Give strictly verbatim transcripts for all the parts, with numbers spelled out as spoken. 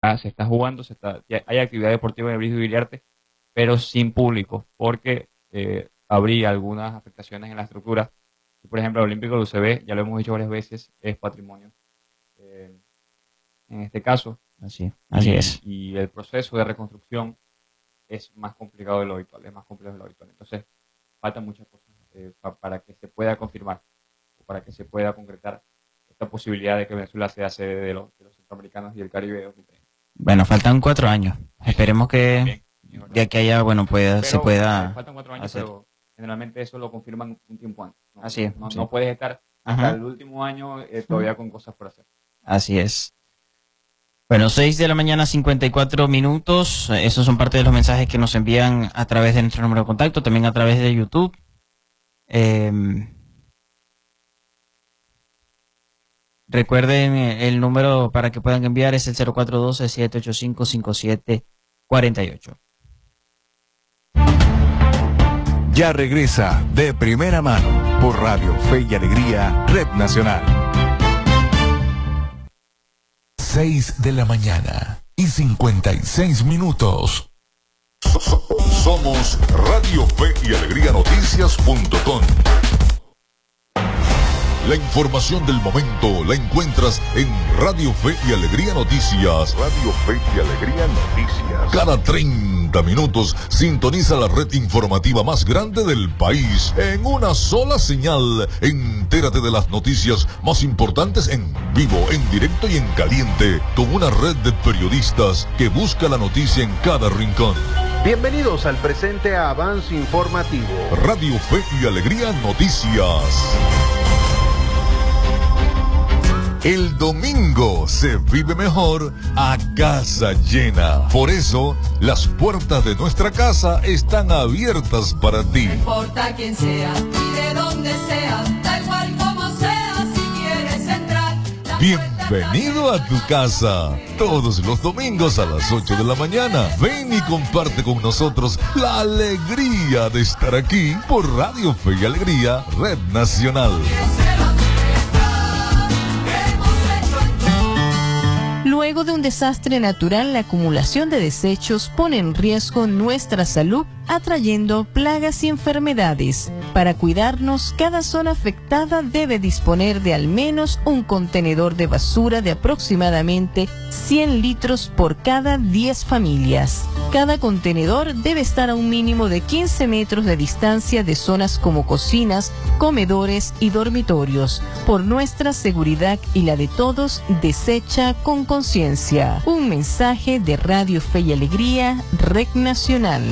está, se está jugando, se está, hay actividad deportiva en el Brígido Iriarte, pero sin público, porque eh, habría algunas afectaciones en la estructura. Por ejemplo, el Olímpico de U C B, ya lo hemos dicho varias veces, es patrimonio. Eh, en este caso. Así, así y, es. Y el proceso de reconstrucción es más complicado de lo habitual, es más complejo de lo habitual. Entonces, faltan muchas cosas eh, pa, para que se pueda confirmar, o para que se pueda concretar esta posibilidad de que Venezuela sea sede de los, de los centroamericanos y el Caribe de dos mil treinta. Bueno, faltan cuatro años. Esperemos que bien, bien, de aquí a allá, bueno, pueda, pero, se pueda. Faltan cuatro años, hacer. Pero generalmente eso lo confirman un tiempo antes. ¿No? Así es. No, sí. no puedes estar hasta Ajá. el último año eh, todavía con cosas por hacer. Así es. Bueno, seis de la mañana, cincuenta y cuatro minutos. Esos son parte de los mensajes que nos envían a través de nuestro número de contacto, también a través de YouTube. Eh, recuerden, el número para que puedan enviar es el cero cuatro uno dos, siete ocho cinco, cinco siete cuatro ocho. Ya regresa de primera mano por Radio Fe y Alegría, Red Nacional. seis de la mañana y cincuenta y seis minutos. Somos Radio Fe y Alegría Noticias punto com. La información del momento la encuentras en Radio Fe y Alegría Noticias. Radio Fe y Alegría Noticias. Cada treinta minutos sintoniza la red informativa más grande del país en una sola señal. Entérate de las noticias más importantes en vivo, en directo y en caliente, con una red de periodistas que busca la noticia en cada rincón. Bienvenidos al presente avance informativo. Radio Fe y Alegría Noticias. El domingo se vive mejor a casa llena. Por eso, las puertas de nuestra casa están abiertas para ti. No importa quién sea y de dónde sea, da igual como sea, si quieres entrar. Bienvenido a tu casa. Todos los domingos a las ocho de la mañana. Ven y comparte con nosotros la alegría de estar aquí por Radio Fe y Alegría, Red Nacional. Luego de un desastre natural, la acumulación de desechos pone en riesgo nuestra salud, atrayendo plagas y enfermedades. Para cuidarnos, cada zona afectada debe disponer de al menos un contenedor de basura de aproximadamente cien litros por cada diez familias. Cada contenedor debe estar a un mínimo de quince metros de distancia de zonas como cocinas, comedores y dormitorios. Por nuestra seguridad y la de todos, desecha con conciencia. Un mensaje de Radio Fe y Alegría, Red Nacional.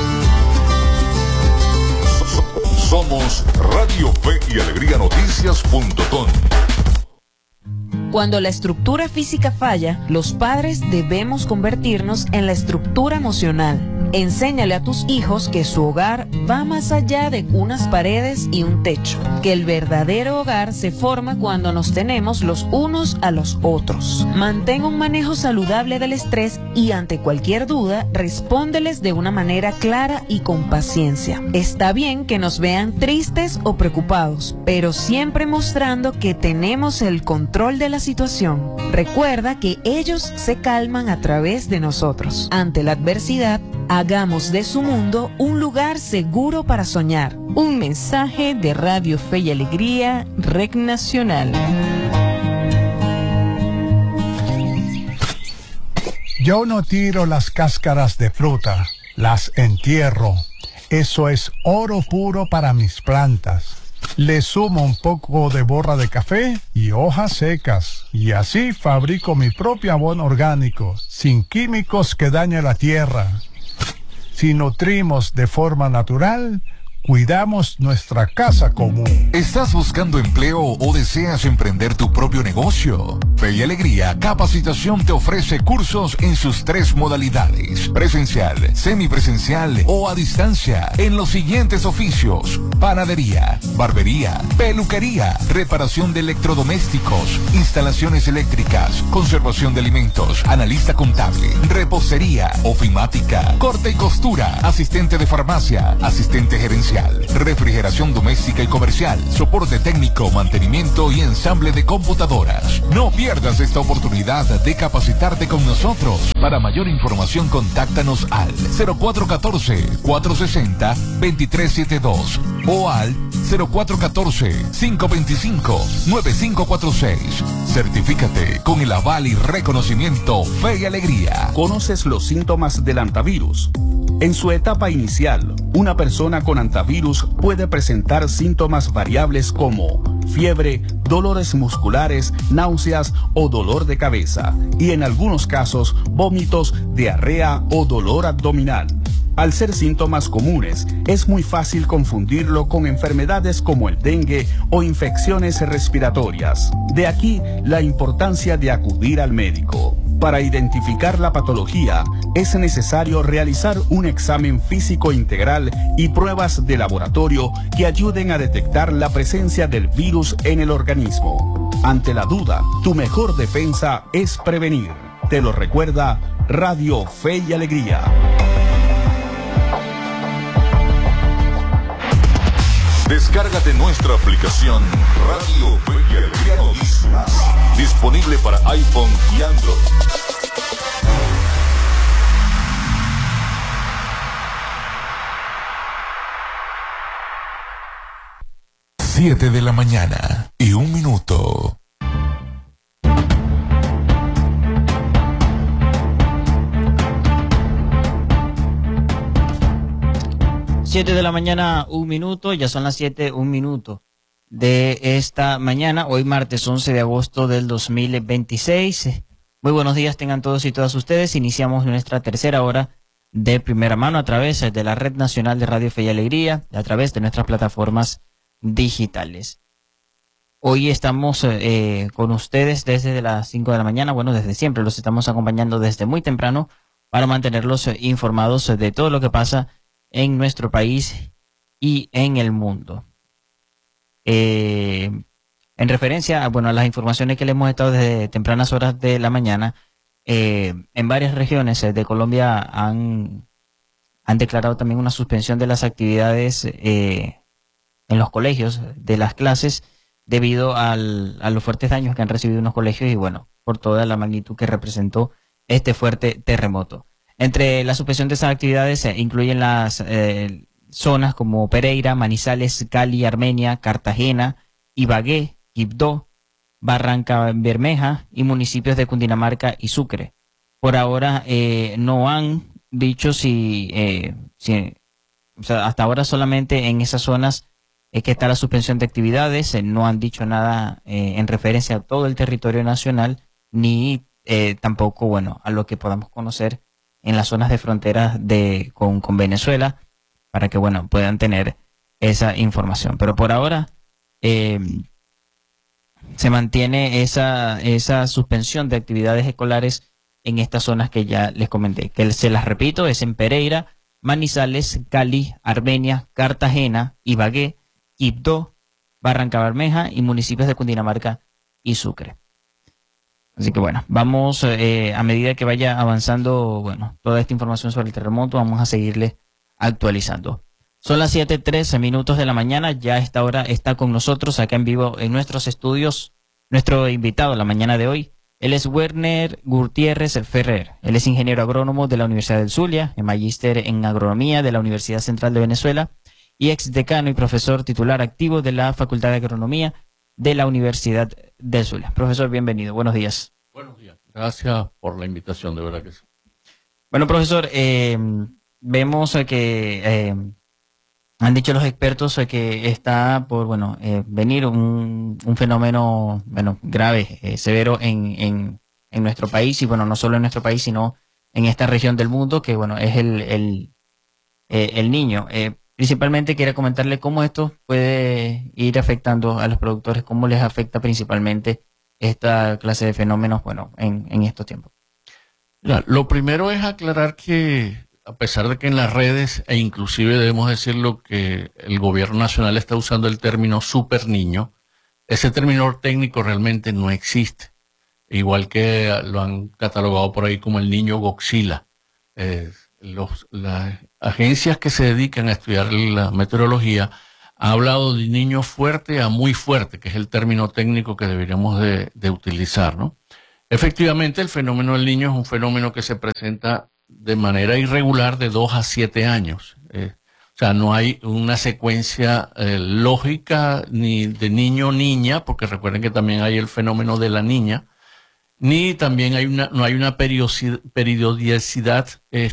Somos Radio Fe y Alegría Noticias punto com. Cuando la estructura física falla, los padres debemos convertirnos en la estructura emocional. Enséñale a tus hijos que su hogar va más allá de unas paredes y un techo, que el verdadero hogar se forma cuando nos tenemos los unos a los otros. Mantén un manejo saludable del estrés y ante cualquier duda, respóndeles de una manera clara y con paciencia. Está bien que nos vean tristes o preocupados, pero siempre mostrando que tenemos el control de la situación. Recuerda que ellos se calman a través de nosotros. Ante la adversidad, hagamos de su mundo un lugar seguro para soñar. Un mensaje de Radio Fe y Alegría, Red Nacional. Yo no tiro las cáscaras de fruta, las entierro. Eso es oro puro para mis plantas. Le sumo un poco de borra de café y hojas secas. Y así fabrico mi propio abono orgánico, sin químicos que dañen la tierra. Si nutrimos de forma natural, cuidamos nuestra casa común. ¿Estás buscando empleo o deseas emprender tu propio negocio? Fe y Alegría Capacitación te ofrece cursos en sus tres modalidades: presencial, semipresencial o a distancia, en los siguientes oficios: panadería, barbería, peluquería, reparación de electrodomésticos, instalaciones eléctricas, conservación de alimentos, analista contable, repostería, ofimática, corte y costura, asistente de farmacia, asistente gerencial, refrigeración doméstica y comercial, soporte técnico, mantenimiento y ensamble de computadoras. No pierdas esta oportunidad de capacitarte con nosotros. Para mayor información, contáctanos al cero cuatro uno cuatro, cuatro seis cero, dos tres siete dos o al cero cuatro uno cuatro, cinco dos cinco, nueve cinco cuatro seis. Certifícate con el aval y reconocimiento Fe y Alegría. ¿Conoces los síntomas del antivirus? En su etapa inicial, una persona con antivirus puede presentar síntomas variables como fiebre, dolores musculares, náuseas o dolor de cabeza, y en algunos casos, vómitos, diarrea o dolor abdominal. Al ser síntomas comunes, es muy fácil confundirlo con enfermedades como el dengue o infecciones respiratorias. De aquí la importancia de acudir al médico. Para identificar la patología, es necesario realizar un examen físico integral y pruebas de laboratorio que ayuden a detectar la presencia del virus en el organismo. Ante la duda, tu mejor defensa es prevenir. Te lo recuerda Radio Fe y Alegría. Descárgate nuestra aplicación Radio Fe y Alegría Noticias, disponible para iPhone y Android. Siete de la mañana y un minuto. Siete de la mañana, un minuto, ya son las siete, un minuto de esta mañana, hoy martes once de agosto del dos mil veintiséis. Muy buenos días tengan todos y todas ustedes. Iniciamos nuestra tercera hora de primera mano a través de la Red Nacional de Radio Fe y Alegría, a través de nuestras plataformas digitales. Hoy estamos eh, con ustedes desde las cinco de la mañana, bueno, desde siempre los estamos acompañando desde muy temprano para mantenerlos eh, informados de todo lo que pasa en nuestro país y en el mundo. Eh, en referencia a, bueno, a las informaciones que le hemos estado desde tempranas horas de la mañana, eh, en varias regiones de Colombia han, han declarado también una suspensión de las actividades eh, en los colegios, de las clases, debido al, a los fuertes daños que han recibido unos colegios y bueno, por toda la magnitud que representó este fuerte terremoto. Entre la suspensión de esas actividades se incluyen las eh, zonas como Pereira, Manizales, Cali, Armenia, Cartagena, Ibagué, Quibdó, Barranca Bermeja y municipios de Cundinamarca y Sucre. Por ahora eh, no han dicho si, eh, si o sea, hasta ahora solamente en esas zonas es que está la suspensión de actividades, eh, no han dicho nada eh, en referencia a todo el territorio nacional, ni eh, tampoco, bueno, a lo que podamos conocer en las zonas de frontera de, con, con Venezuela, para que, bueno, puedan tener esa información. Pero por ahora eh, se mantiene esa, esa suspensión de actividades escolares en estas zonas que ya les comenté, que se las repito, es en Pereira, Manizales, Cali, Armenia, Cartagena, Ibagué, Quibdó, Barranca Bermeja y municipios de Cundinamarca y Sucre. Así que bueno, vamos eh, a medida que vaya avanzando, bueno, toda esta información sobre el terremoto, vamos a seguirle actualizando. Son las siete trece minutos de la mañana, ya a esta hora está con nosotros acá en vivo en nuestros estudios nuestro invitado la mañana de hoy. Él es Werner Gutiérrez Ferrer, él es ingeniero agrónomo de la Universidad del Zulia, magíster en agronomía de la Universidad Central de Venezuela y ex decano y profesor titular activo de la Facultad de Agronomía de la Universidad del Zulia. Profesor, bienvenido. Buenos días. Buenos días. Gracias por la invitación, de verdad que sí. Bueno, profesor, eh, vemos que eh, han dicho los expertos que está por, bueno, eh, venir un, un fenómeno, bueno, grave, eh, severo en, en, en nuestro país y, bueno, no solo en nuestro país, sino en esta región del mundo, que, bueno, es el, el, eh, el niño. Eh, Principalmente quería comentarle cómo esto puede ir afectando a los productores, cómo les afecta principalmente esta clase de fenómenos, bueno, en, en estos tiempos. Mira, lo primero es aclarar que, a pesar de que en las redes, e inclusive debemos decirlo que el gobierno nacional está usando el término super niño, ese término técnico realmente no existe. Igual que lo han catalogado por ahí como el niño Godzilla. Eh, Los, las agencias que se dedican a estudiar la meteorología han hablado de niño fuerte a muy fuerte, que es el término técnico que deberíamos de, de utilizar, ¿no? Efectivamente, el fenómeno del niño es un fenómeno que se presenta de manera irregular de dos a siete años. Eh, o sea, no hay una secuencia eh, lógica ni de niño o niña, porque recuerden que también hay el fenómeno de la niña, ni también hay una, no hay una periodicidad, periodicidad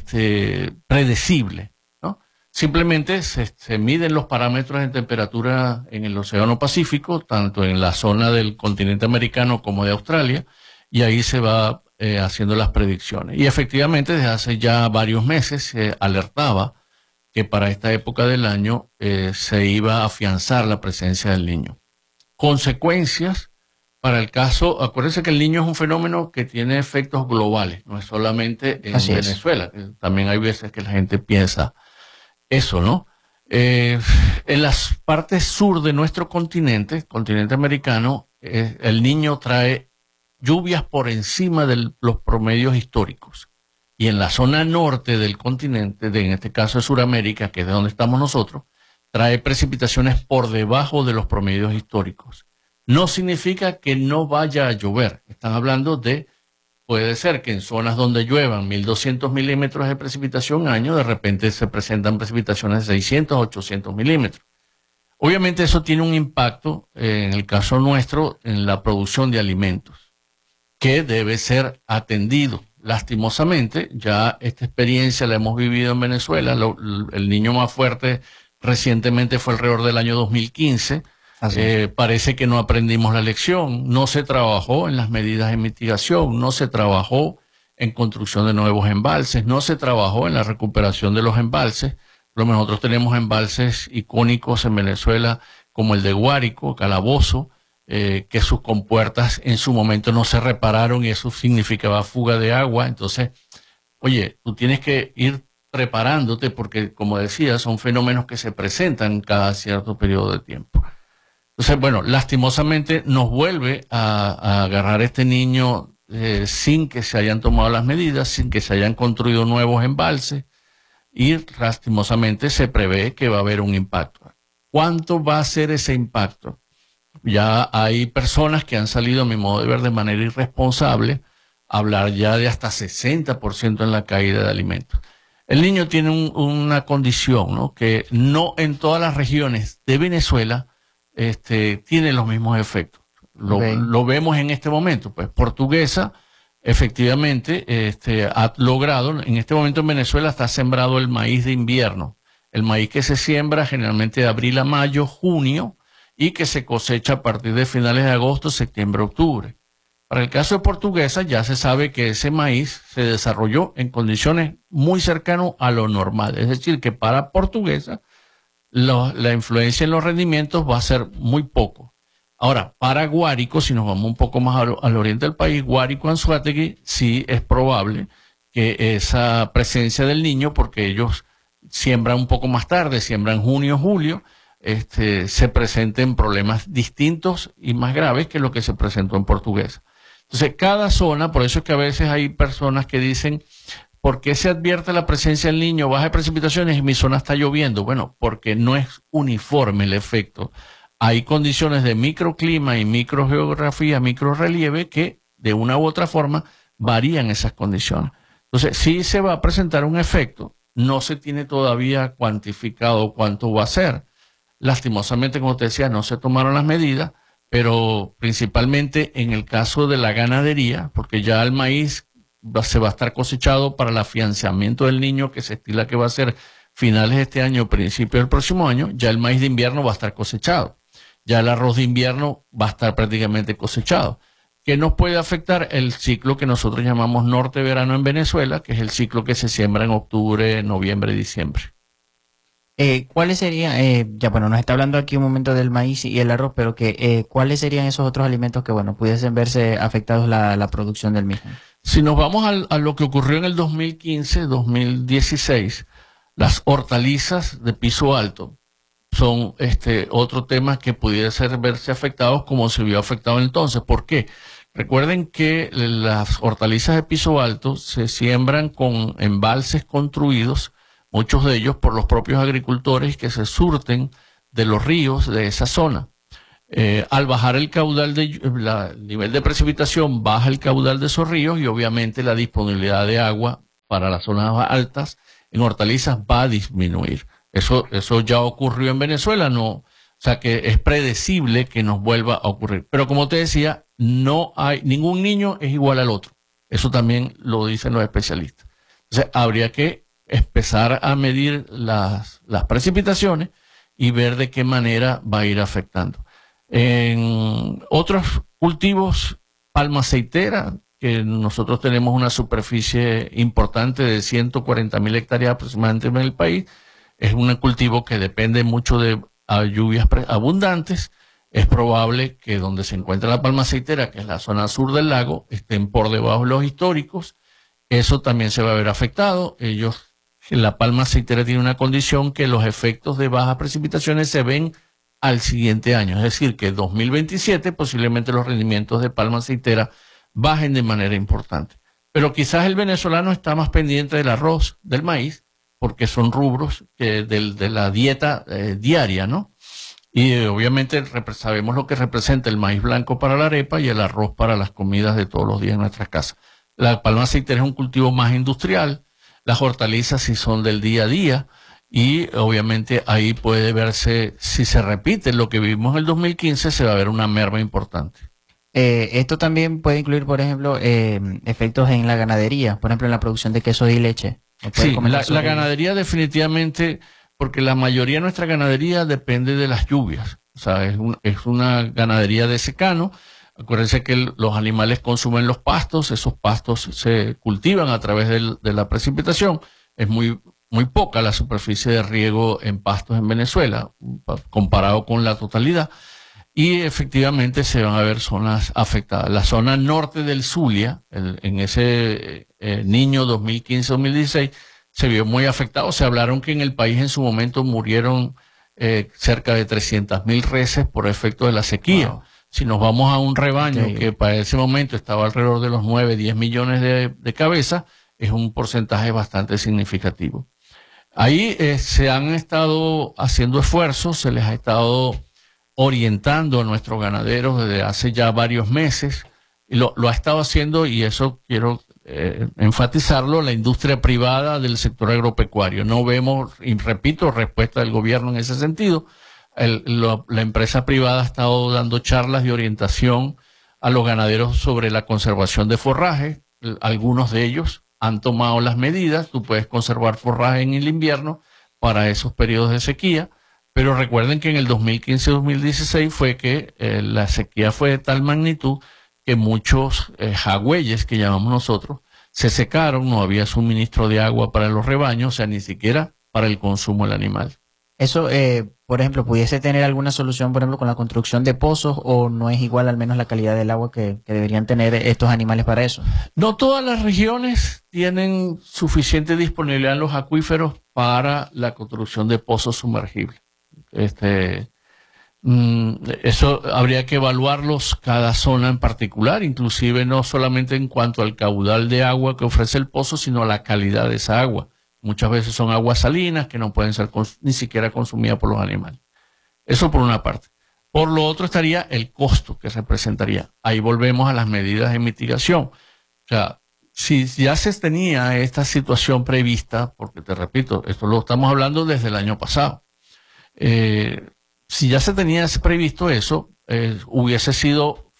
este, predecible, ¿no? Simplemente se, se miden los parámetros de temperatura en el Océano Pacífico, tanto en la zona del continente americano como de Australia, y ahí se va eh, haciendo las predicciones. Y efectivamente, desde hace ya varios meses se alertaba que para esta época del año eh, se iba a afianzar la presencia del niño. Consecuencias para el caso, acuérdense que el niño es un fenómeno que tiene efectos globales, no es solamente en Así es. Venezuela. También hay veces que la gente piensa eso, ¿no? Eh, en las partes sur de nuestro continente, continente americano, eh, el niño trae lluvias por encima de los promedios históricos. Y en la zona norte del continente, de, en este caso de Sudamérica, que es de donde estamos nosotros, trae precipitaciones por debajo de los promedios históricos. No significa que no vaya a llover. Están hablando de, puede ser que en zonas donde lluevan mil doscientos milímetros de precipitación al año, de repente se presentan precipitaciones de seiscientos, ochocientos milímetros. Obviamente eso tiene un impacto, eh, en el caso nuestro, en la producción de alimentos, que debe ser atendido. Lastimosamente, ya esta experiencia la hemos vivido en Venezuela. Lo, el niño más fuerte recientemente fue alrededor del año dos mil quince. Eh, parece que no aprendimos la lección. No se trabajó en las medidas de mitigación, no se trabajó en construcción de nuevos embalses, no se trabajó en la recuperación de los embalses. Pero nosotros tenemos embalses icónicos en Venezuela como el de Guárico, Calabozo, Eh, que sus compuertas en su momento no se repararon y eso significaba fuga de agua. Entonces, oye, tú tienes que ir preparándote porque, como decía, son fenómenos que se presentan cada cierto periodo de tiempo. Entonces, bueno, lastimosamente nos vuelve a, a agarrar este niño eh, sin que se hayan tomado las medidas, sin que se hayan construido nuevos embalses y lastimosamente se prevé que va a haber un impacto. ¿Cuánto va a ser ese impacto? Ya hay personas que han salido, a mi modo de ver, de manera irresponsable, a hablar ya de hasta sesenta por ciento en la caída de alimentos. El niño tiene un, una condición, ¿no? Que no en todas las regiones de Venezuela este, tiene los mismos efectos. Lo, okay. lo vemos en este momento. Pues Portuguesa, efectivamente, este, ha logrado, en este momento en Venezuela está sembrado el maíz de invierno. El maíz que se siembra generalmente de abril a mayo, junio, y que se cosecha a partir de finales de agosto, septiembre, octubre. Para el caso de Portuguesa ya se sabe que ese maíz se desarrolló en condiciones muy cercanas a lo normal. Es decir, que para Portuguesa lo, la influencia en los rendimientos va a ser muy poco. Ahora, para Guárico, si nos vamos un poco más al, al oriente del país, Guárico, Anzoátegui, sí es probable que esa presencia del niño, porque ellos siembran un poco más tarde, siembran junio, julio, Este, se presenten problemas distintos y más graves que lo que se presentó en Portuguesa. Entonces, cada zona, por eso es que a veces hay personas que dicen, ¿por qué se advierte la presencia del niño, baja de precipitaciones y mi zona está lloviendo? Bueno, porque no es uniforme el efecto. Hay condiciones de microclima y microgeografía, microrelieve que de una u otra forma varían esas condiciones. Entonces, sí se va a presentar un efecto, no se tiene todavía cuantificado cuánto va a ser. Lastimosamente, como te decía, no se tomaron las medidas, pero principalmente en el caso de la ganadería, porque ya el maíz va, se va a estar cosechado para el afianzamiento del niño, que se estila que va a ser finales de este año, principios del próximo año, ya el maíz de invierno va a estar cosechado. Ya el arroz de invierno va a estar prácticamente cosechado. ¿Qué nos puede afectar? El ciclo que nosotros llamamos norte-verano en Venezuela, que es el ciclo que se siembra en octubre, noviembre, diciembre. Eh, ¿Cuáles serían, eh, ya bueno, nos está hablando aquí un momento del maíz y el arroz, pero que eh, ¿cuáles serían esos otros alimentos que, bueno, pudiesen verse afectados la, la producción del mismo? Si nos vamos al, a lo que ocurrió en el dos mil quince, dos mil dieciséis, las hortalizas de piso alto son este otro tema que pudiera ser verse afectados como se vio afectado entonces. ¿Por qué? Recuerden que las hortalizas de piso alto se siembran con embalses construidos, muchos de ellos por los propios agricultores que se surten de los ríos de esa zona. Eh, al bajar el caudal de la, el nivel de precipitación, baja el caudal de esos ríos y obviamente la disponibilidad de agua para las zonas altas en hortalizas va a disminuir. Eso, eso ya ocurrió en Venezuela, no, o sea que es predecible que nos vuelva a ocurrir. Pero como te decía, no hay, ningún niño es igual al otro. Eso también lo dicen los especialistas. Entonces habría que empezar a medir las, las precipitaciones y ver de qué manera va a ir afectando. En otros cultivos, palma aceitera, que nosotros tenemos una superficie importante de ciento cuarenta mil hectáreas aproximadamente en el país, es un cultivo que depende mucho de lluvias abundantes. Es probable que donde se encuentra la palma aceitera, que es la zona sur del lago, estén por debajo de los históricos. Eso también se va a ver afectado. Ellos, la palma aceitera tiene una condición que los efectos de bajas precipitaciones se ven al siguiente año. Es decir, que dos mil veintisiete posiblemente los rendimientos de palma aceitera bajen de manera importante. Pero quizás el venezolano está más pendiente del arroz, del maíz, porque son rubros que del, de la dieta eh, diaria, ¿no? Y eh, obviamente sabemos lo que representa el maíz blanco para la arepa y el arroz para las comidas de todos los días en nuestras casas. La palma aceitera es un cultivo más industrial, las hortalizas sí son del día a día, y obviamente ahí puede verse, si se repite lo que vimos en el dos mil quince, se va a ver una merma importante. Eh, esto también puede incluir, por ejemplo, eh, efectos en la ganadería, por ejemplo, en la producción de queso y leche. Sí, la, la ganadería definitivamente, porque la mayoría de nuestra ganadería depende de las lluvias. O sea, es, un, es una ganadería de secano. Acuérdense que el, los animales consumen los pastos, esos pastos se cultivan a través del, de la precipitación. Es muy, muy poca la superficie de riego en pastos en Venezuela, comparado con la totalidad. Y efectivamente se van a ver zonas afectadas. La zona norte del Zulia, el, en ese eh, niño dos mil quince dos mil dieciséis, se vio muy afectado. Se hablaron que en el país en su momento murieron eh, cerca de trescientas mil reses por efecto de la sequía. Wow. Si nos vamos a un rebaño okay. que para ese momento estaba alrededor de los nueve, diez millones de, de cabezas, es un porcentaje bastante significativo. Ahí eh, se han estado haciendo esfuerzos, se les ha estado orientando a nuestros ganaderos desde hace ya varios meses, y lo, lo ha estado haciendo, y eso quiero eh, enfatizarlo, la industria privada del sector agropecuario. No vemos, y repito, respuesta del gobierno en ese sentido. El, lo, la empresa privada ha estado dando charlas de orientación a los ganaderos sobre la conservación de forraje. Algunos de ellos han tomado las medidas. Tú puedes conservar forraje en el invierno para esos periodos de sequía. Pero recuerden que en el dos mil quince dos mil dieciséis fue que eh, la sequía fue de tal magnitud que muchos eh, jagüeyes, que llamamos nosotros, se secaron, no había suministro de agua para los rebaños, o sea, ni siquiera para el consumo del animal. Eso, eh, por ejemplo, ¿pudiese tener alguna solución, por ejemplo, con la construcción de pozos, o no es igual al menos la calidad del agua que, que deberían tener estos animales para eso? No todas las regiones tienen suficiente disponibilidad en los acuíferos para la construcción de pozos sumergibles. Este, mm, eso habría que evaluarlos cada zona en particular, inclusive no solamente en cuanto al caudal de agua que ofrece el pozo, sino a la calidad de esa agua. Muchas veces son aguas salinas que no pueden ser ni siquiera consumidas por los animales. Eso por una parte. Por lo otro estaría el costo que representaría. Ahí volvemos a las medidas de mitigación. O sea, si ya se tenía esta situación prevista, porque te repito, esto lo estamos hablando desde el año pasado. Eh, si ya se tenía previsto eso, eh, hubiese sido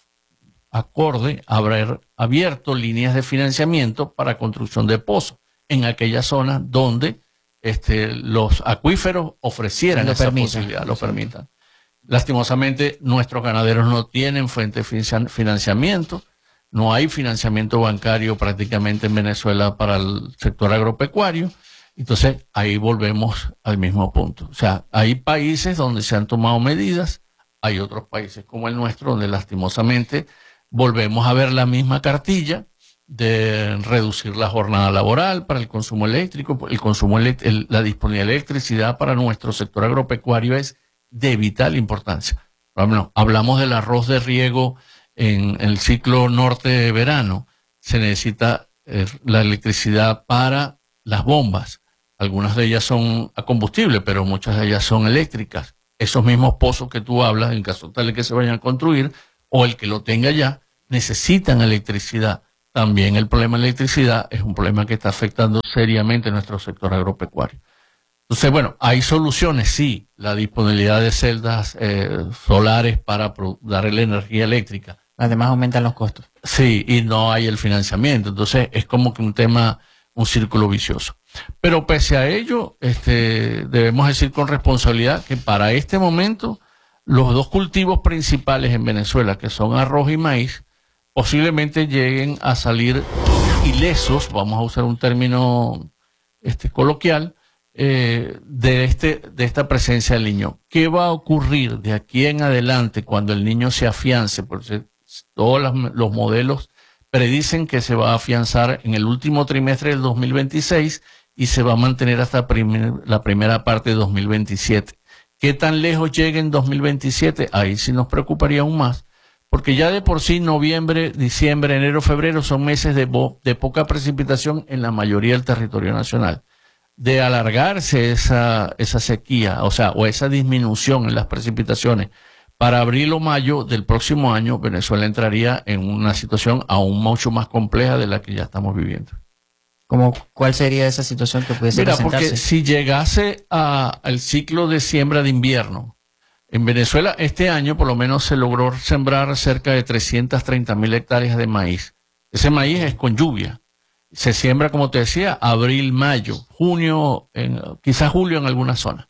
acorde haber abierto líneas de financiamiento para construcción de pozos en aquellas zonas donde este, los acuíferos ofrecieran esa posibilidad, lo permitan. Lastimosamente, nuestros ganaderos no tienen fuente de financiamiento, no hay financiamiento bancario prácticamente en Venezuela para el sector agropecuario. Entonces, ahí volvemos al mismo punto. O sea, hay países donde se han tomado medidas, hay otros países como el nuestro, donde lastimosamente volvemos a ver la misma cartilla de reducir la jornada laboral para el consumo eléctrico. El consumo elect- el, la disponibilidad de electricidad para nuestro sector agropecuario es de vital importancia. Bueno, hablamos del arroz de riego en, en el ciclo norte de verano. Se necesita eh, la electricidad para las bombas. Algunas de ellas son a combustible, pero muchas de ellas son eléctricas. esos mismos pozos que tú hablas, en caso tal de que se vayan a construir, o el que lo tenga ya, necesitan electricidad. También el problema de electricidad es un problema que está afectando seriamente nuestro sector agropecuario. Entonces, bueno, hay soluciones, sí, la disponibilidad de celdas eh, solares para dar la energía eléctrica. Además aumentan los costos. Sí, y no hay el financiamiento. Entonces, es como que un tema, un círculo vicioso. Pero pese a ello, este, debemos decir con responsabilidad que para este momento, los dos cultivos principales en Venezuela, que son arroz y maíz, posiblemente lleguen a salir ilesos, vamos a usar un término este, coloquial, eh, de, este, de esta presencia del niño. ¿Qué va a ocurrir de aquí en adelante cuando el niño se afiance? Porque todos los, los modelos predicen que se va a afianzar en el último trimestre del dos mil veintiséis y se va a mantener hasta primer, la primera parte de dos mil veintisiete. ¿Qué tan lejos llegue en dos mil veintisiete? Ahí sí nos preocuparía aún más, porque ya de por sí noviembre, diciembre, enero, febrero son meses de, de poca precipitación en la mayoría del territorio nacional. De alargarse esa, esa sequía, o sea, o esa disminución en las precipitaciones, para abril o mayo del próximo año, Venezuela entraría en una situación aún mucho más compleja de la que ya estamos viviendo. ¿Cómo, ¿Cuál sería esa situación que pudiese Mira, presentarse? porque si llegase a, al ciclo de siembra de invierno, en Venezuela este año por lo menos se logró sembrar cerca de trescientas treinta mil hectáreas de maíz. Ese maíz es con lluvia. Se siembra, como te decía, abril, mayo, junio, en, quizás julio en algunas zonas.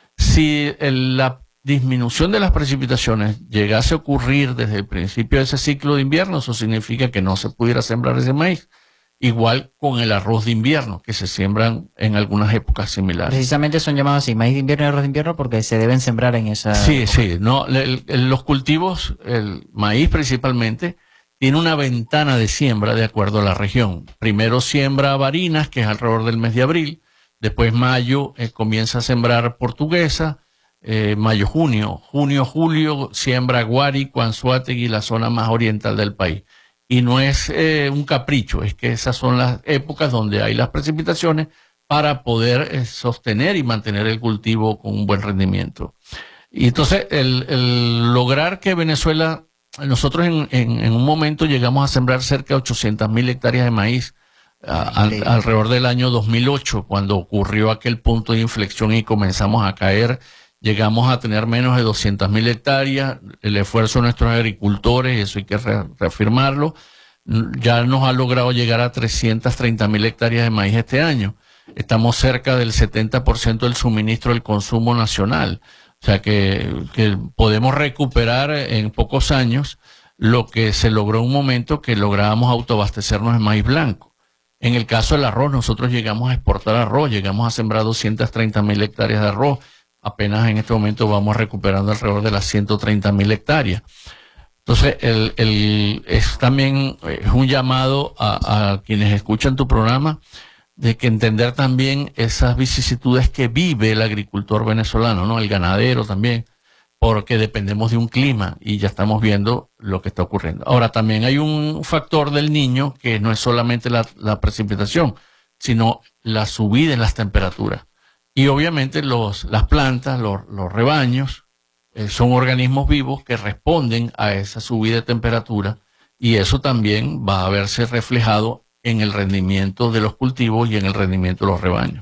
Si el, la disminución de las precipitaciones llegase a ocurrir desde el principio de ese ciclo de invierno, eso significa que no se pudiera sembrar ese maíz. Igual con el arroz de invierno, que se siembran en algunas épocas similares. Precisamente son llamados así, maíz de invierno y arroz de invierno, porque se deben sembrar en esa... Sí, sí, no, el, el, los cultivos, el maíz principalmente, tiene una ventana de siembra de acuerdo a la región. Primero siembra Barinas, que es alrededor del mes de abril, después mayo eh, comienza a sembrar Portuguesa, eh, mayo, junio, junio, julio siembra Guárico, Anzoátegui, la zona más oriental del país. Y no es eh, un capricho, es que esas son las épocas donde hay las precipitaciones para poder eh, sostener y mantener el cultivo con un buen rendimiento. Y entonces, el, el lograr que Venezuela, nosotros en, en, en un momento llegamos a sembrar cerca de ochocientas mil hectáreas de maíz a, al, alrededor del año dos mil ocho, cuando ocurrió aquel punto de inflexión y comenzamos a caer. Llegamos a tener menos de doscientas mil hectáreas. El esfuerzo de nuestros agricultores, eso hay que re reafirmarlo, ya nos ha logrado llegar a trescientas treinta mil hectáreas de maíz este año. Estamos cerca del setenta por ciento del suministro del consumo nacional. O sea que, que podemos recuperar en pocos años lo que se logró en un momento que lográbamos autoabastecernos de maíz blanco. En el caso del arroz, nosotros llegamos a exportar arroz, llegamos a sembrar doscientas treinta mil hectáreas de arroz. Apenas en este momento vamos recuperando alrededor de las ciento treinta mil hectáreas. Entonces, el, el, es también es un llamado a, a quienes escuchan tu programa de que entender también esas vicisitudes que vive el agricultor venezolano, ¿no? El ganadero también, porque dependemos de un clima y ya estamos viendo lo que está ocurriendo. Ahora, también hay un factor del niño que no es solamente la, la precipitación, sino la subida en las temperaturas. Y obviamente los, las plantas, los, los rebaños, eh, son organismos vivos que responden a esa subida de temperatura y eso también va a verse reflejado en el rendimiento de los cultivos y en el rendimiento de los rebaños.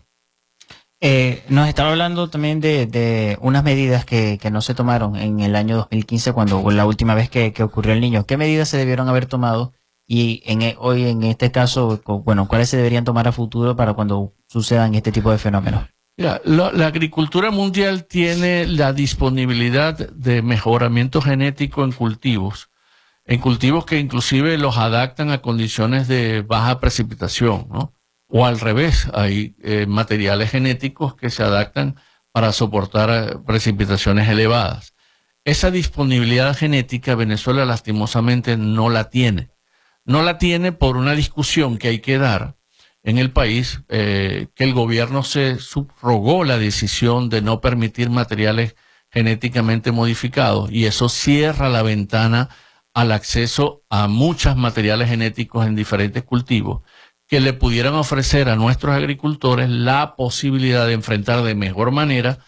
Eh, nos estaba hablando también de, de unas medidas que, que no se tomaron en el año dos mil quince, cuando la última vez que, que ocurrió el niño. ¿Qué medidas se debieron haber tomado? Y en, hoy en este caso, bueno, ¿cuáles se deberían tomar a futuro para cuando sucedan este tipo de fenómenos? Ya, la, la agricultura mundial tiene la disponibilidad de mejoramiento genético en cultivos, en cultivos que inclusive los adaptan a condiciones de baja precipitación, ¿no? O al revés, hay eh, materiales genéticos que se adaptan para soportar eh, precipitaciones elevadas. Esa disponibilidad genética Venezuela lastimosamente no la tiene. No la tiene por una discusión que hay que dar en el país, eh, que el gobierno se subrogó la decisión de no permitir materiales genéticamente modificados y eso cierra la ventana al acceso a muchos materiales genéticos en diferentes cultivos que le pudieran ofrecer a nuestros agricultores la posibilidad de enfrentar de mejor manera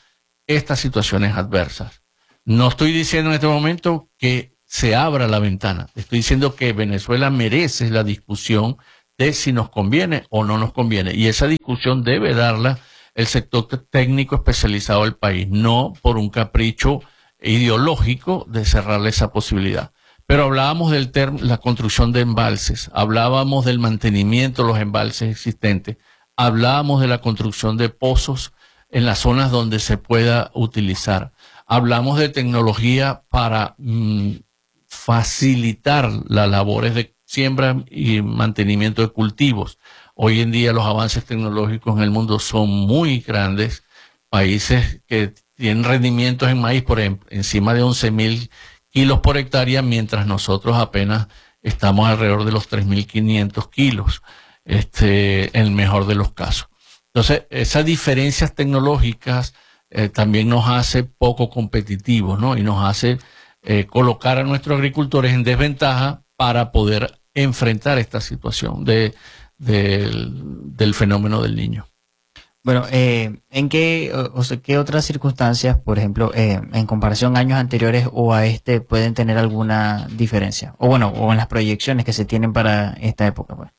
estas situaciones adversas. No estoy diciendo en este momento que se abra la ventana, estoy diciendo que Venezuela merece la discusión de si nos conviene o no nos conviene, y esa discusión debe darla el sector técnico especializado del país, no por un capricho ideológico de cerrarle esa posibilidad. Pero hablábamos de la construcción de embalses, hablábamos del mantenimiento de los embalses existentes, hablábamos de la construcción de pozos en las zonas donde se pueda utilizar, hablamos de tecnología para mmm, facilitar las labores de siembra y mantenimiento de cultivos. Hoy en día los avances tecnológicos en el mundo son muy grandes. Países que tienen rendimientos en maíz por ejemplo, encima de once mil kilos por hectárea, mientras nosotros apenas estamos alrededor de los tres mil quinientos kilos, este, en el mejor de los casos. Entonces, esas diferencias tecnológicas eh, también nos hace poco competitivos, ¿no? Y nos hace eh, colocar a nuestros agricultores en desventaja para poder enfrentar esta situación de Del, del fenómeno del niño. Bueno, eh, ¿en qué, o sea, qué otras circunstancias, por ejemplo, eh, en comparación a años anteriores o a este, pueden tener alguna diferencia? O bueno, o en las proyecciones que se tienen para esta época, pues.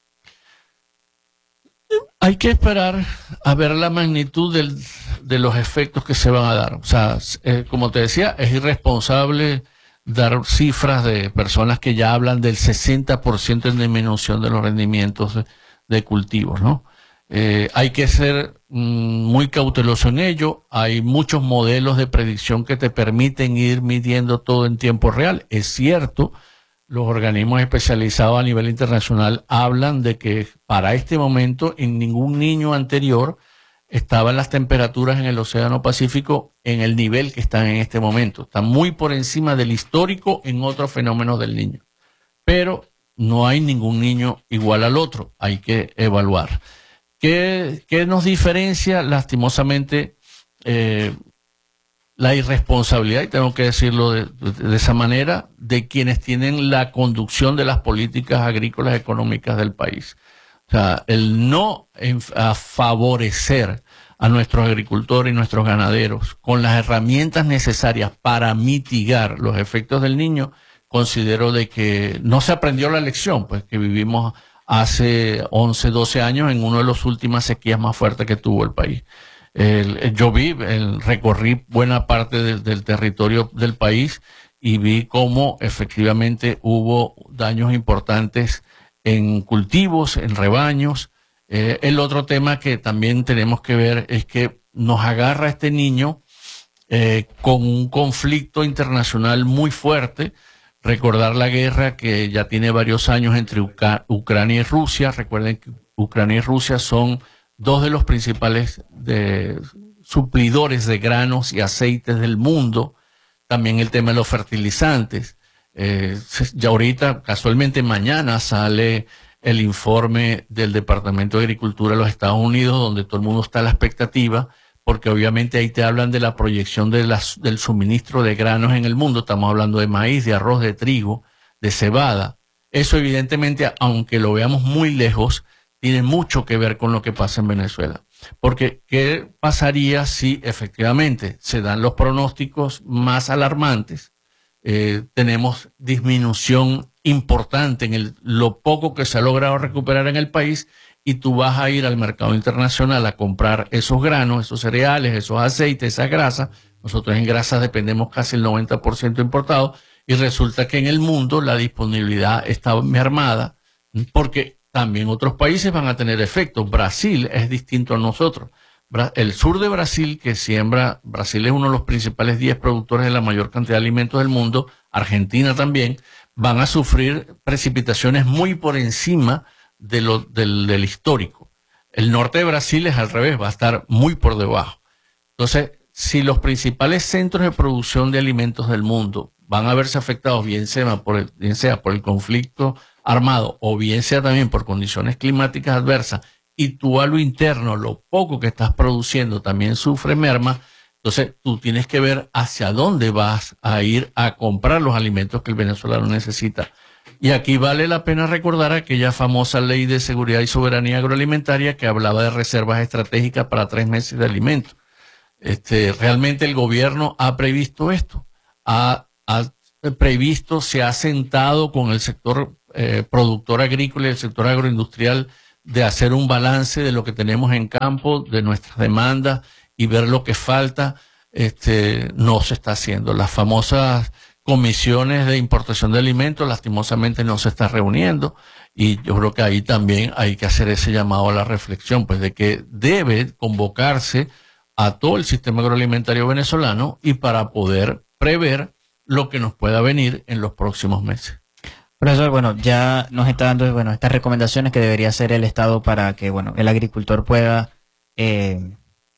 Hay que esperar a ver la magnitud del, de los efectos que se van a dar. O sea, eh, como te decía, es irresponsable dar cifras de personas que ya hablan del sesenta por ciento en disminución de los rendimientos de, de cultivos, ¿no? Eh, hay que ser mm, muy cauteloso en ello. Hay muchos modelos de predicción que te permiten ir midiendo todo en tiempo real. Es cierto, los organismos especializados a nivel internacional hablan de que para este momento en ningún niño anterior estaban las temperaturas en el Océano Pacífico en el nivel que están en este momento. Están muy por encima del histórico en otros fenómenos del niño. Pero no hay ningún niño igual al otro. Hay que evaluar. ¿Qué, qué nos diferencia? Lastimosamente, eh, la irresponsabilidad, y tengo que decirlo de, de, de esa manera, de quienes tienen la conducción de las políticas agrícolas económicas del país. O sea, el no en, a favorecer a nuestros agricultores y nuestros ganaderos con las herramientas necesarias para mitigar los efectos del niño, considero de que no se aprendió la lección, pues que vivimos hace once, doce años en una de las últimas sequías más fuertes que tuvo el país. El, yo vi, el, recorrí buena parte de, del territorio del país y vi cómo efectivamente hubo daños importantes en cultivos, en rebaños. Eh, el otro tema que también tenemos que ver es que nos agarra este niño eh, con un conflicto internacional muy fuerte. Recordar la guerra que ya tiene varios años entre Uca- Ucrania y Rusia. Recuerden que Ucrania y Rusia son dos de los principales de, suplidores de granos y aceites del mundo. También el tema de los fertilizantes. Eh, ya ahorita, casualmente mañana, sale el informe del Departamento de Agricultura de los Estados Unidos, donde todo el mundo está a la expectativa, porque obviamente ahí te hablan de la proyección de las, del suministro de granos en el mundo. Estamos hablando de maíz, de arroz, de trigo, de cebada. Eso evidentemente, aunque lo veamos muy lejos, tiene mucho que ver con lo que pasa en Venezuela. Porque, ¿qué pasaría si efectivamente se dan los pronósticos más alarmantes? Eh, tenemos disminución importante en el, lo poco que se ha logrado recuperar en el país, y tú vas a ir al mercado internacional a comprar esos granos, esos cereales, esos aceites, esa grasa. Nosotros en grasas dependemos casi el noventa por ciento importado, y resulta que en el mundo la disponibilidad está mermada, porque también otros países van a tener efectos. Brasil es distinto a nosotros. El sur de Brasil, que siembra, Brasil es uno de los principales diez productores de la mayor cantidad de alimentos del mundo, Argentina también, van a sufrir precipitaciones muy por encima de lo, del, del histórico. El norte de Brasil es al revés, va a estar muy por debajo. Entonces, si los principales centros de producción de alimentos del mundo van a verse afectados, bien sea por el, bien sea por el conflicto armado o bien sea también por condiciones climáticas adversas, y tú a lo interno, lo poco que estás produciendo también sufre merma, entonces tú tienes que ver hacia dónde vas a ir a comprar los alimentos que el venezolano necesita. Y aquí vale la pena recordar aquella famosa Ley de Seguridad y Soberanía Agroalimentaria que hablaba de reservas estratégicas para tres meses de alimentos. Este, realmente el gobierno ha previsto esto, ha, ha previsto, se ha sentado con el sector eh, productor agrícola y el sector agroindustrial de hacer un balance de lo que tenemos en campo, de nuestras demandas y ver lo que falta. Este, no se está haciendo. Las famosas comisiones de importación de alimentos lastimosamente no se están reuniendo, y yo creo que ahí también hay que hacer ese llamado a la reflexión, pues de que debe convocarse a todo el sistema agroalimentario venezolano y para poder prever lo que nos pueda venir en los próximos meses. Profesor, bueno, ya nos está dando, bueno, estas recomendaciones que debería hacer el Estado para que, bueno, el agricultor pueda eh,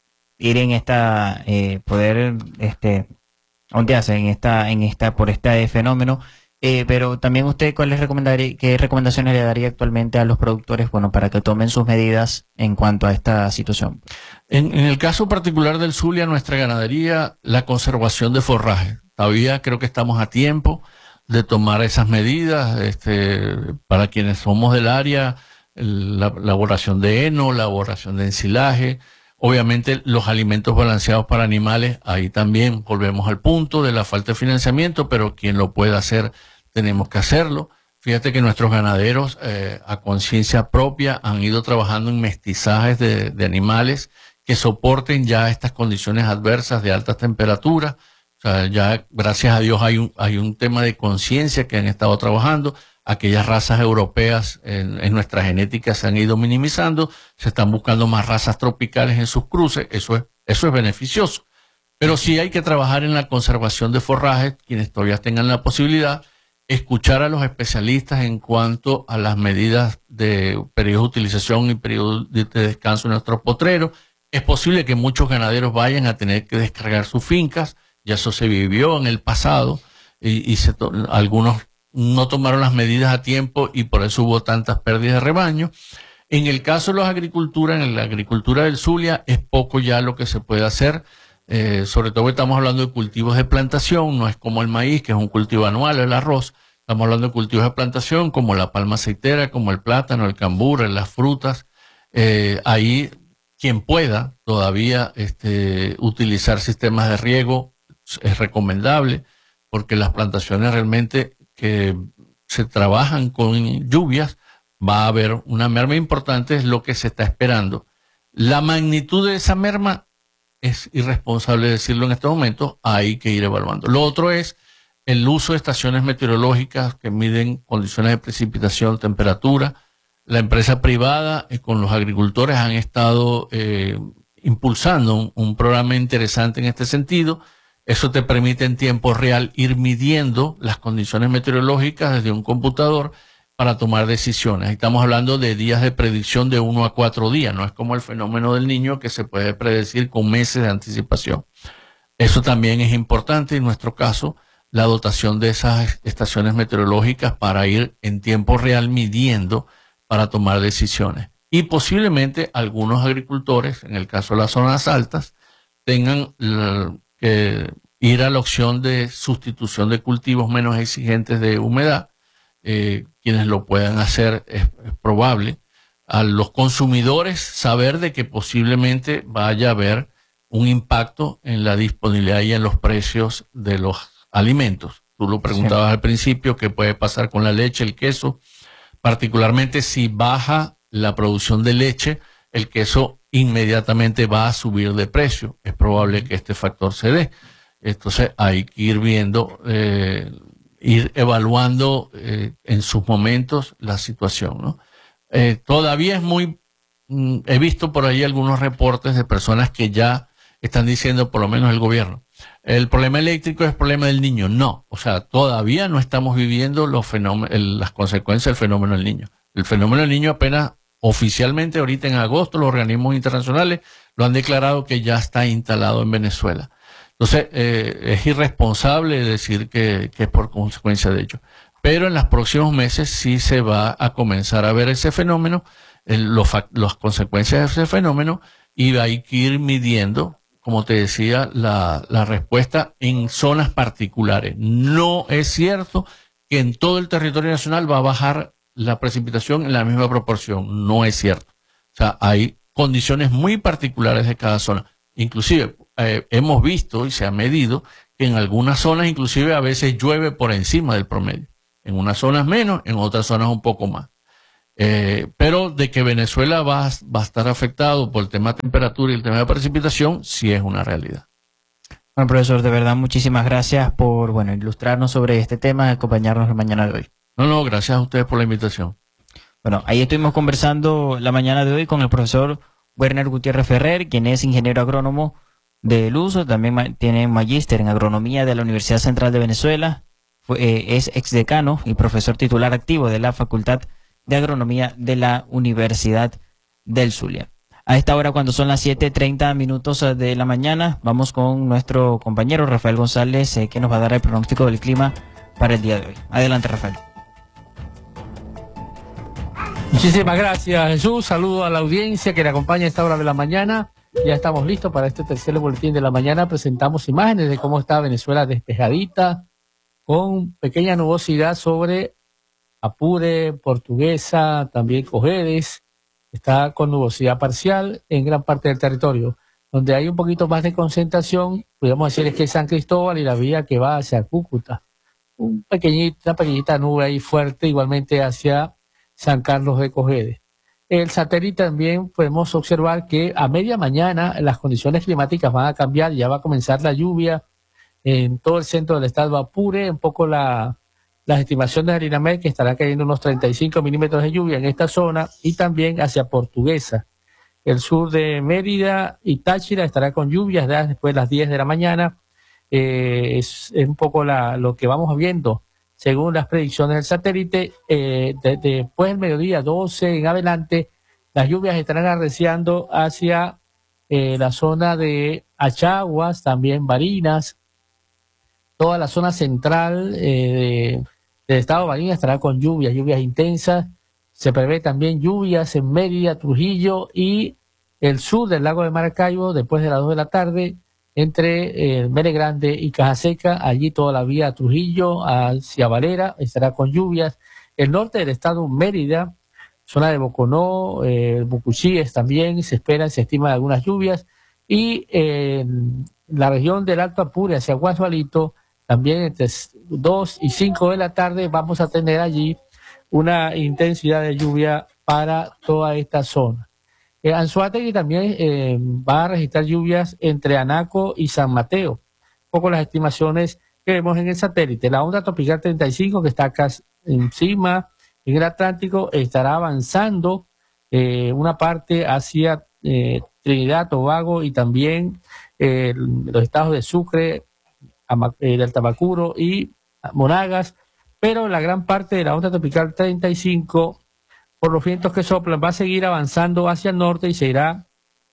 ir en esta, eh, poder, este, ondearse en esta, en esta, por este fenómeno. Eh, pero también usted, ¿cuál les recomendaría, qué recomendaciones le daría actualmente a los productores, bueno, para que tomen sus medidas en cuanto a esta situación? En, en el caso particular del Zulia, nuestra ganadería, la conservación de forraje. Todavía creo que estamos a tiempo de tomar esas medidas. Este, para quienes somos del área, la elaboración de heno, la elaboración de ensilaje, obviamente los alimentos balanceados para animales, ahí también volvemos al punto de la falta de financiamiento, pero quien lo pueda hacer, tenemos que hacerlo. Fíjate que nuestros ganaderos eh, a conciencia propia han ido trabajando en mestizajes de, de animales que soporten ya estas condiciones adversas de altas temperaturas. O sea, ya gracias a Dios hay un, hay un tema de conciencia que han estado trabajando. Aquellas razas europeas en, en nuestra genética se han ido minimizando, se están buscando más razas tropicales en sus cruces, eso es, eso es beneficioso. Pero sí hay que trabajar en la conservación de forrajes, quienes todavía tengan la posibilidad, escuchar a los especialistas en cuanto a las medidas de periodo de utilización y periodo de descanso en nuestros potreros. Es posible que muchos ganaderos vayan a tener que descargar sus fincas, ya eso se vivió en el pasado, y, y se algunos no tomaron las medidas a tiempo y por eso hubo tantas pérdidas de rebaño. En el caso de los agricultura, en la agricultura del Zulia, es poco ya lo que se puede hacer, eh, sobre todo estamos hablando de cultivos de plantación, no es como el maíz, que es un cultivo anual, el arroz. Estamos hablando de cultivos de plantación como la palma aceitera, como el plátano, el cambur, las frutas. Eh, ahí quien pueda todavía este, utilizar sistemas de riego es recomendable, porque las plantaciones realmente que se trabajan con lluvias, va a haber una merma importante, es lo que se está esperando. La magnitud de esa merma es irresponsable decirlo en este momento, hay que ir evaluando. Lo otro es el uso de estaciones meteorológicas que miden condiciones de precipitación, temperatura. La empresa privada eh, con los agricultores han estado eh, impulsando un, un programa interesante en este sentido. Eso te permite en tiempo real ir midiendo las condiciones meteorológicas desde un computador para tomar decisiones. Estamos hablando de días de predicción de uno a cuatro días, no es como el fenómeno del Niño que se puede predecir con meses de anticipación. Eso también es importante en nuestro caso, la dotación de esas estaciones meteorológicas para ir en tiempo real midiendo para tomar decisiones. Y posiblemente algunos agricultores, en el caso de las zonas altas, tengan que ir a la opción de sustitución de cultivos menos exigentes de humedad. Eh, quienes lo puedan hacer es, es probable. A los consumidores saber de que posiblemente vaya a haber un impacto en la disponibilidad y en los precios de los alimentos. Tú lo preguntabas sí. al principio, ¿qué puede pasar con la leche, el queso? Particularmente si baja la producción de leche, el queso inmediatamente va a subir de precio. Es probable que este factor se dé. Entonces hay que ir viendo, eh, ir evaluando eh, en sus momentos la situación, ¿no? Eh, todavía es muy, mm, he visto por ahí algunos reportes de personas que ya están diciendo, por lo menos el gobierno, el problema eléctrico es el problema del Niño. No, o sea, todavía no estamos viviendo los fenómenos, el, las consecuencias del fenómeno del Niño. El fenómeno del Niño apenas oficialmente ahorita en agosto los organismos internacionales lo han declarado que ya está instalado en Venezuela. Entonces, eh, es irresponsable decir que, que es por consecuencia de ello. Pero en los próximos meses sí se va a comenzar a ver ese fenómeno, el, los, las consecuencias de ese fenómeno, y hay que ir midiendo, como te decía, la, la respuesta en zonas particulares. No es cierto que en todo el territorio nacional va a bajar la precipitación en la misma proporción. No es cierto. O sea, hay condiciones muy particulares de cada zona. Inclusive, eh, hemos visto y se ha medido que en algunas zonas inclusive a veces llueve por encima del promedio. En unas zonas menos, en otras zonas un poco más. Eh, pero de que Venezuela va, va a estar afectado por el tema de temperatura y el tema de precipitación, sí es una realidad. Bueno, profesor, de verdad, muchísimas gracias por, bueno, ilustrarnos sobre este tema y acompañarnos la mañana de hoy. No, no, gracias a ustedes por la invitación. Bueno, ahí estuvimos conversando la mañana de hoy con el profesor Werner Gutiérrez Ferrer, quien es ingeniero agrónomo del uso, también ma tiene magíster en agronomía de la Universidad Central de Venezuela, fue, eh, es exdecano y profesor titular activo de la Facultad de Agronomía de la Universidad del Zulia. A esta hora, cuando son las siete treinta minutos de la mañana, vamos con nuestro compañero Rafael González, eh, que nos va a dar el pronóstico del clima para el día de hoy. Adelante, Rafael. Muchísimas gracias, Jesús. Saludo a la audiencia que le acompaña a esta hora de la mañana. Ya estamos listos para este tercer boletín de la mañana. Presentamos imágenes de cómo está Venezuela despejadita, con pequeña nubosidad sobre Apure, Portuguesa, también Cojedes. Está con nubosidad parcial en gran parte del territorio. Donde hay un poquito más de concentración, podríamos decir, es que San Cristóbal y la vía que va hacia Cúcuta. Un pequeñita, una pequeñita nube ahí fuerte, igualmente hacia San Carlos de Cojedes. El satélite también podemos observar que a media mañana las condiciones climáticas van a cambiar, ya va a comenzar la lluvia en todo el centro del estado Apure, un poco la, las estimaciones de INAMED que estará cayendo unos treinta y cinco milímetros de lluvia en esta zona y también hacia Portuguesa. El sur de Mérida y Táchira estará con lluvias ya después de las diez de la mañana. Eh, es, es un poco la, lo que vamos viendo según las predicciones del satélite. Eh, de, de, después del mediodía doce en adelante, las lluvias estarán arreciando hacia eh, la zona de Achaguas, también Barinas, toda la zona central eh, de, del estado de Barinas estará con lluvias, lluvias intensas. Se prevé también lluvias en Mérida, Trujillo y el sur del lago de Maracaibo después de las dos de la tarde, entre eh, Mere Grande y Caja Seca. Allí toda la vía Trujillo hacia Valera estará con lluvias. El norte del estado Mérida, zona de Boconó, eh, Bucuchíes también se esperan, se estiman algunas lluvias. Y eh, la región del Alto Apure hacia Guasualito, también entre dos y cinco de la tarde vamos a tener allí una intensidad de lluvia para toda esta zona. Eh, Anzoátegui también eh, va a registrar lluvias entre Anaco y San Mateo. Un poco las estimaciones que vemos en el satélite. La onda tropical treinta y cinco, que está acá encima en el Atlántico, estará avanzando eh, una parte hacia eh, Trinidad, Tobago y también eh, los estados de Sucre, Ama, eh, del Tamacuro y Monagas, pero la gran parte de la onda tropical treinta y cinco, por los vientos que soplan, va a seguir avanzando hacia el norte y se irá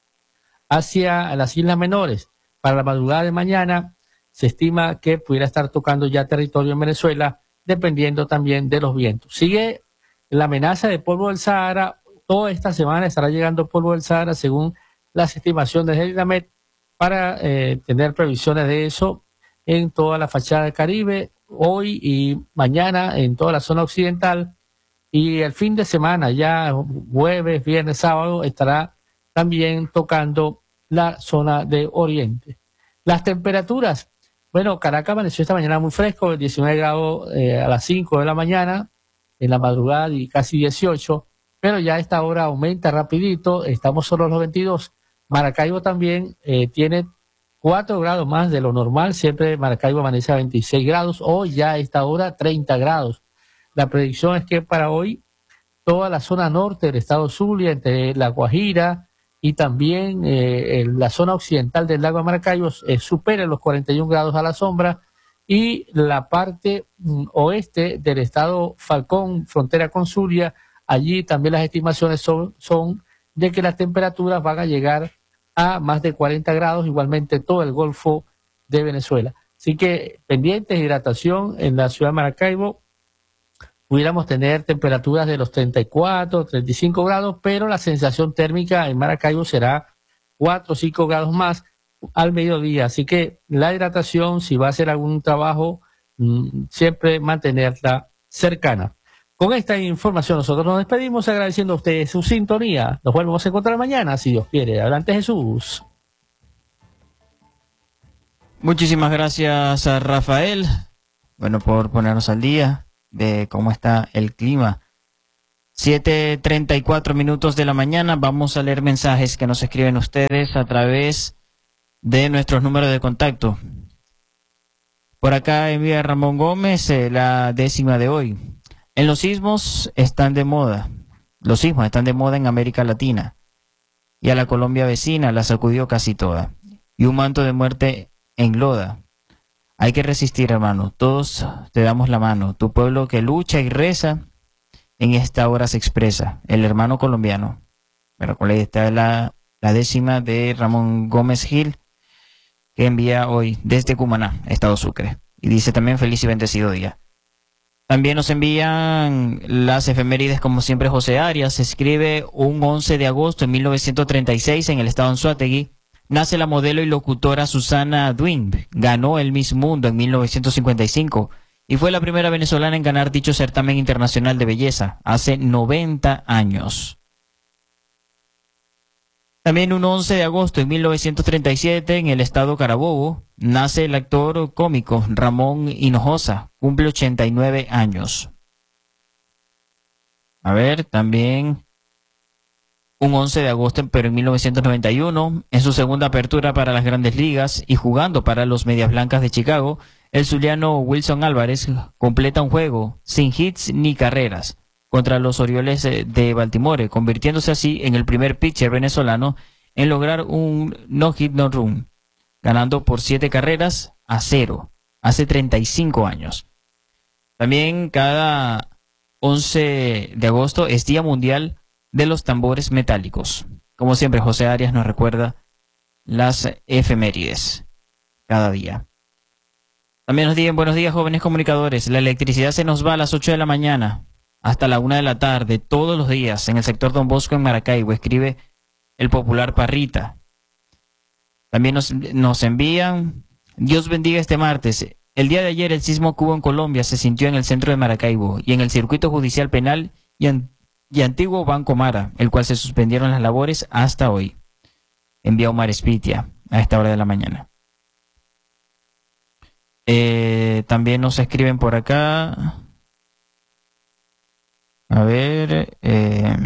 hacia las Islas Menores. Para la madrugada de mañana se estima que pudiera estar tocando ya territorio en Venezuela, dependiendo también de los vientos. Sigue la amenaza de polvo del Sahara. Toda esta semana estará llegando polvo del Sahara según las estimaciones del INAMED, para eh, tener previsiones de eso en toda la fachada del Caribe, hoy y mañana en toda la zona occidental. Y el fin de semana, ya jueves, viernes, sábado, estará también tocando la zona de Oriente. Las temperaturas, bueno, Caracas amaneció esta mañana muy fresco, diecinueve grados eh, a las cinco de la mañana, en la madrugada y casi dieciocho, pero ya a esta hora aumenta rapidito, estamos solo a los veintidós. Maracaibo también eh, tiene cuatro grados más de lo normal, siempre Maracaibo amanece a veintiséis grados, hoy ya a esta hora treinta grados. La predicción es que para hoy toda la zona norte del estado Zulia, entre La Guajira y también eh, en la zona occidental del lago de Maracaibo, eh, supere los cuarenta y un grados a la sombra, y la parte mm, oeste del estado Falcón, frontera con Zulia, allí también las estimaciones son, son de que las temperaturas van a llegar a más de cuarenta grados, igualmente todo el Golfo de Venezuela. Así que pendientes de hidratación en la ciudad de Maracaibo, pudiéramos tener temperaturas de los treinta y cuatro, treinta y cinco grados, pero la sensación térmica en Maracaibo será cuatro o cinco grados más al mediodía. Así que la hidratación, si va a hacer algún trabajo, mmm, siempre mantenerla cercana. Con esta información nosotros nos despedimos agradeciendo a ustedes su sintonía. Nos volvemos a encontrar mañana, si Dios quiere. Adelante, Jesús. Muchísimas gracias a Rafael, bueno, por ponernos al día de cómo está el clima. siete treinta y cuatro minutos de la mañana, vamos a leer mensajes que nos escriben ustedes a través de nuestros números de contacto. Por acá envía Ramón Gómez eh, la décima de hoy. En los sismos están de moda, los sismos están de moda en América Latina, y a la Colombia vecina la sacudió casi toda, y un manto de muerte engloda. Hay que resistir, hermano, todos te damos la mano, tu pueblo que lucha y reza, en esta hora se expresa, el hermano colombiano. Bueno, con ahí está la, la décima de Ramón Gómez Gil, que envía hoy desde Cumaná, Estado Sucre. Y dice también feliz y bendecido día. También nos envían las efemérides, como siempre, José Arias. Escribe un once de agosto de mil novecientos treinta y seis en el estado Anzoátegui. Nace la modelo y locutora Susana Dwin. Ganó el Miss Mundo en mil novecientos cincuenta y cinco. Y fue la primera venezolana en ganar dicho certamen internacional de belleza, hace noventa años. También un once de agosto de mil novecientos treinta y siete, en el estado Carabobo, nace el actor cómico Ramón Hinojosa, cumple ochenta y nueve años. A ver, también un once de agosto, pero en mil novecientos noventa y uno, en su segunda apertura para las Grandes Ligas y jugando para los Medias Blancas de Chicago, el zuliano Wilson Álvarez completa un juego sin hits ni carreras contra los Orioles de Baltimore, convirtiéndose así en el primer pitcher venezolano en lograr un no-hit no-run, ganando por siete carreras a cero, hace treinta y cinco años. También cada once de agosto es Día Mundial de los Tambores Metálicos. Como siempre, José Arias nos recuerda las efemérides cada día. También nos dicen buenos días, jóvenes comunicadores. La electricidad se nos va a las ocho de la mañana hasta la una de la tarde, todos los días, en el sector Don Bosco, en Maracaibo, escribe el popular Parrita. También nos, nos envían, Dios bendiga este martes. El día de ayer el sismo que hubo en Colombia se sintió en el centro de Maracaibo y en el circuito judicial penal y, an, y antiguo Banco Mara, el cual se suspendieron las labores hasta hoy. Envía Omar Espitia a esta hora de la mañana. Eh, también nos escriben por acá. A ver, eh,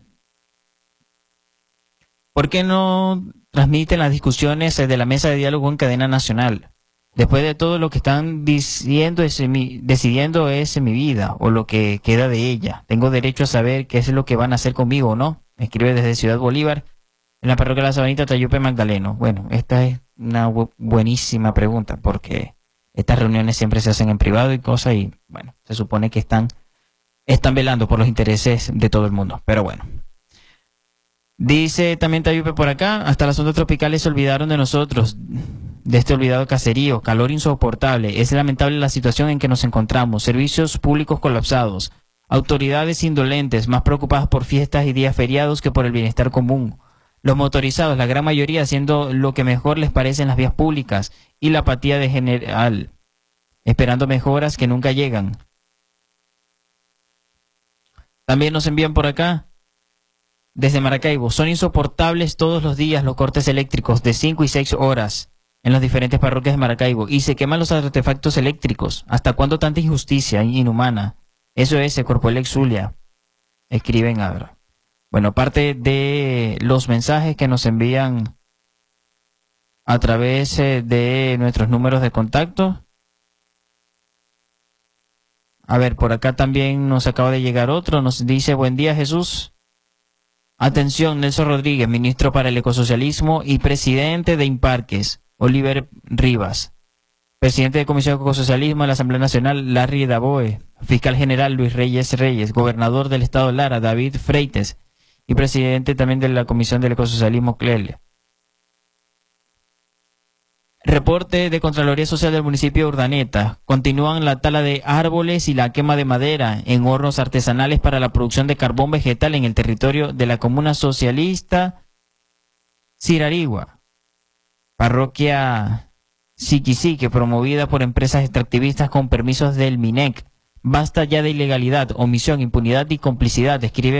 ¿por qué no transmiten las discusiones de la mesa de diálogo en cadena nacional? Después de todo lo que están diciendo es mi, decidiendo es mi vida o lo que queda de ella. Tengo derecho a saber qué es lo que van a hacer conmigo o no. Me escribe desde Ciudad Bolívar, en la parroquia de la Sabanita, Tayupe Magdaleno. Bueno, esta es una bu buenísima pregunta porque estas reuniones siempre se hacen en privado y cosas y, bueno, se supone que están, están velando por los intereses de todo el mundo. Pero bueno. Dice también Tayupe por acá, hasta las ondas tropicales se olvidaron de nosotros, de este olvidado caserío, calor insoportable. Es lamentable la situación en que nos encontramos, servicios públicos colapsados, autoridades indolentes, más preocupadas por fiestas y días feriados que por el bienestar común. Los motorizados, la gran mayoría haciendo lo que mejor les parece en las vías públicas y la apatía de general, esperando mejoras que nunca llegan. También nos envían por acá, desde Maracaibo, son insoportables todos los días los cortes eléctricos de cinco y seis horas en las diferentes parroquias de Maracaibo y se queman los artefactos eléctricos. ¿Hasta cuándo tanta injusticia inhumana? Eso es el Corpoelec Zulia. Escriben ahora. Bueno, parte de los mensajes que nos envían a través de nuestros números de contacto. A ver, por acá también nos acaba de llegar otro. Nos dice, buen día, Jesús. Atención, Nelson Rodríguez, ministro para el ecosocialismo y presidente de Imparques, Oliver Rivas. Presidente de Comisión de Ecosocialismo de la Asamblea Nacional, Larry Daboe. Fiscal General, Luis Reyes Reyes. Gobernador del Estado Lara, David Freites. Y presidente también de la Comisión del Ecosocialismo, Clele. Reporte de Contraloría Social del municipio de Urdaneta. Continúan la tala de árboles y la quema de madera en hornos artesanales para la producción de carbón vegetal en el territorio de la comuna socialista Cirarigua. Parroquia Siquisique, promovida por empresas extractivistas con permisos del MINEC. Basta ya de ilegalidad, omisión, impunidad y complicidad, escribe